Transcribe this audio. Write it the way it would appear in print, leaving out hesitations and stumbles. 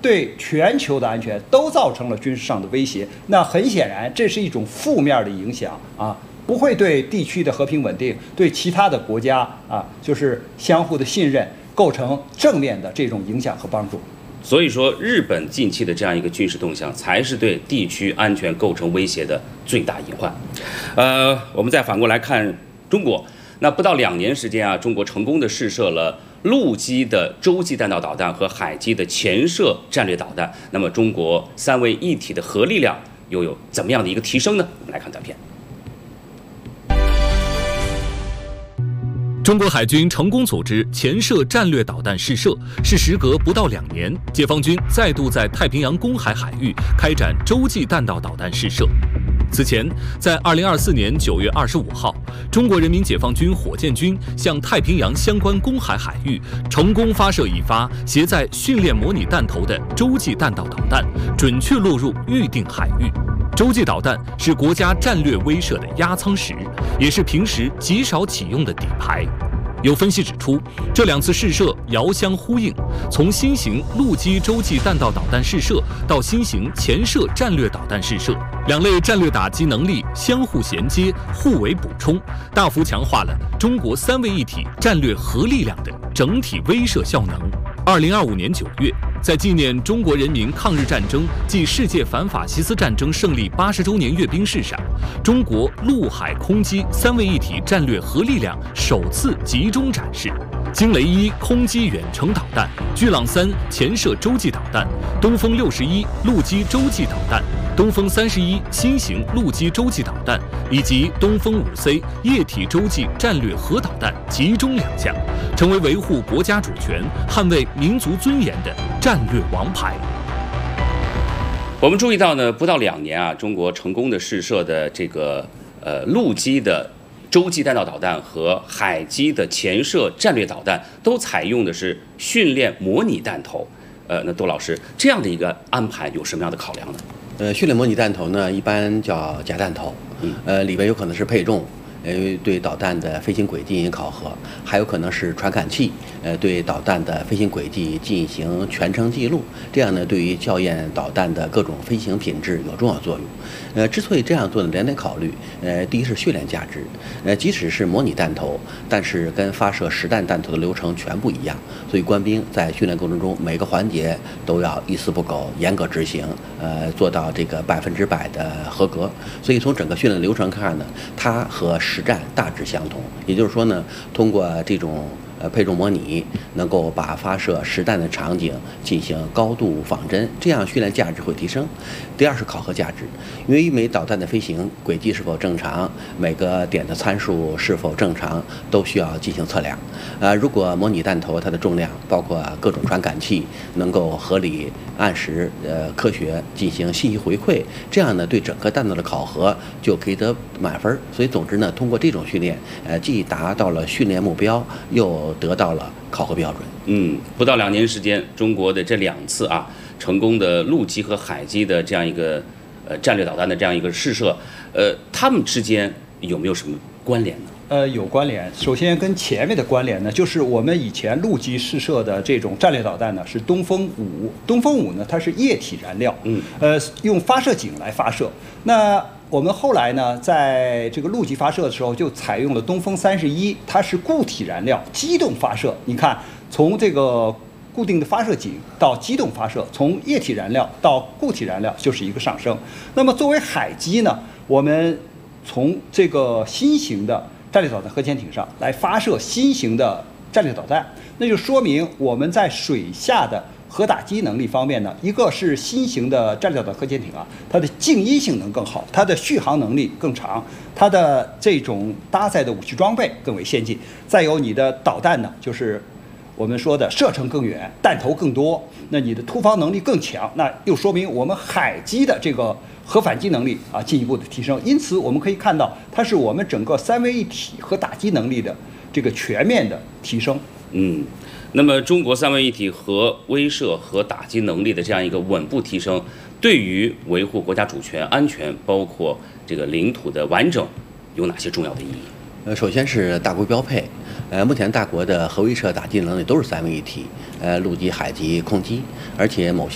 对全球的安全都造成了军事上的威胁。那很显然，这是一种负面的影响啊，不会对地区的和平稳定、对其他的国家啊，就是相互的信任构成正面的这种影响和帮助。 所以说，日本近期的这样一个军事动向，才是对地区安全构成威胁的最大隐患。我们再反过来看中国，那不到2年时间啊，中国成功的试射了陆基的洲际弹道导弹和海基的潜射战略导弹。那么，中国3位一体的核力量又有怎么样的一个提升呢？我们来看短片。 中国海军成功组织潜射战略导弹试射，是时隔不到2年，解放军再度在太平洋公海海域开展洲际弹道导弹试射。此前，在2024年9月25号，中国人民解放军火箭军向太平洋相关公海海域成功发射一发携载训练模拟弹头的洲际弹道导弹，准确落入预定海域。洲际导弹是国家战略威慑的压舱石，也是平时极少启用的底牌。有分析指出，这2次试射遥相呼应，从新型陆基洲际弹道导弹试射到新型潜射战略导弹试射，2类战略打击能力相互衔接、互为补充，大幅强化了中国3位一体战略核力量的整体威慑效能。2025年9月，在纪念中国人民抗日战争暨世界反法西斯战争胜利80周年阅兵式上，中国陆海空基3位一体战略核力量首次集中展示。惊雷1空基远程导弹、巨浪3潜射洲际导弹、东风61陆基洲际导弹、东风31新型陆基洲际导弹以及东风5C 液体洲际战略核导弹集中亮相，成为维护国家主权、捍卫民族尊严的战略王牌。 我们注意到呢，不到2年啊，中国成功的试射的这个陆基的洲际弹道导弹和海基的潜射战略导弹都采用的是训练模拟弹头。那窦老师，这样的一个安排有什么样的考量呢？ 训练模拟弹头呢，一般叫假弹头，里边有可能是配重，对导弹的飞行轨迹进行考核，还有可能是传感器，对导弹的飞行轨迹进行全程记录，这样呢，对于校验导弹的各种飞行品质有重要作用。之所以这样做呢，2点考虑，第一是训练价值，即使是模拟弹头，但是跟发射实弹弹头的流程全不一样，所以官兵在训练过程中每个环节都要一丝不苟，严格执行，做到这个100%的合格。所以从整个训练流程看呢，它和实战大致相同。也就是说呢，通过这种配重模拟，能够把发射实弹的场景进行高度仿真，这样训练价值会提升。第二是考核价值，因为每导弹的飞行轨迹是否正常，每个点的参数是否正常，都需要进行测量。如果模拟弹头它的重量包括各种传感器能够合理、按时、科学进行信息回馈，这样呢对整个弹道的考核就可以得满分。所以总之呢，通过这种训练，既达到了训练目标，又得到了考核标准。 不到2年时间，中国的这2次啊成功的陆基和海基的这样一个战略导弹的这样一个试射，它们之间有没有什么关联呢？ 有关联。首先跟前面的关联呢，就是我们以前陆基试射的这种战略导弹呢是东风5，东风5呢它是液体燃料，用发射井来发射。那我们后来呢，在这个陆基发射的时候，就采用了东风31，它是固体燃料，机动发射。你看，从这个固定的发射井到机动发射，从液体燃料到固体燃料就是一个上升。那么作为海基呢，我们从这个新型的战略导弹核潜艇上来发射新型的战略导弹，那就说明我们在水下的核打击能力方面呢，一个是新型的战略导弹核潜艇啊，它的静音性能更好，它的续航能力更长，它的这种搭载的武器装备更为先进。再有你的导弹呢，就是我们说的射程更远，弹头更多，那你的突防能力更强，那又说明我们海基的这个核反击能力啊进一步的提升。因此我们可以看到，它是我们整个3位一体核打击能力的这个全面的提升。 那么中国3位一体核威慑和打击能力的这样一个稳步提升，对于维护国家主权、安全，包括这个领土的完整，有哪些重要的意义？ 首先是大国标配。目前大国的核威慑打击能力都是3位一体，陆基、海基、空基，而且某些